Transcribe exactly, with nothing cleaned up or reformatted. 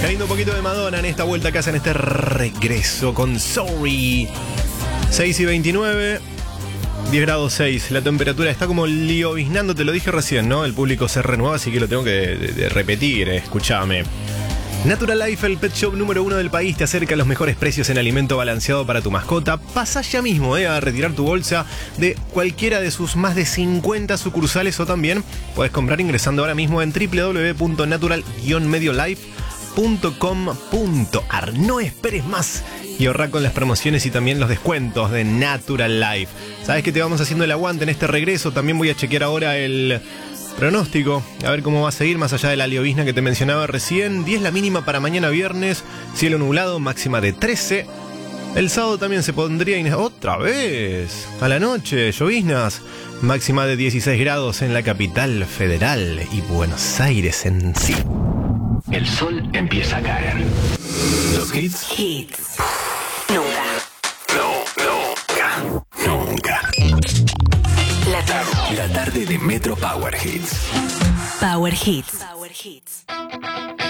Cayendo un poquito de Madonna en esta vuelta a casa, en este regreso con Sorry. seis y veintinueve, diez grados seis. La temperatura está como lioviznando, te lo dije recién, ¿no? El público se renueva, así que lo tengo que de, de repetir, eh, escúchame. Natural Life, el pet shop número uno del país, te acerca a los mejores precios en alimento balanceado para tu mascota. Pasa ya mismo eh, a retirar tu bolsa de cualquiera de sus más de cincuenta sucursales, o también puedes comprar ingresando ahora mismo en doble u doble u doble u punto natural guion medio life punto com punto a r. No esperes más y ahorra con las promociones y también los descuentos de Natural Life. Sabes que te vamos haciendo el aguante en este regreso. También voy a chequear ahora el pronóstico, a ver cómo va a seguir más allá de la llovizna que te mencionaba recién. diez la mínima para mañana viernes, cielo nublado, máxima de trece. El sábado también se pondría in... otra vez a la noche, lloviznas, máxima de dieciséis grados en la capital federal y Buenos Aires en sí. El sol empieza a caer. Los hits. Hits. Nunca. No, nunca. Nunca. La tarde. La tarde de Metro Power Hits. Power Hits. Power Hits.